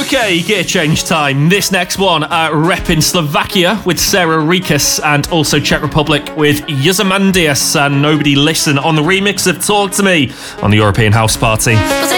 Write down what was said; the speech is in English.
Okay, gear change time. This next one, repping Slovakia with Sarah Rikas and also Czech Republic with Yuzamandias and Nobody Listen on the remix of Talk to Me on the European House Party.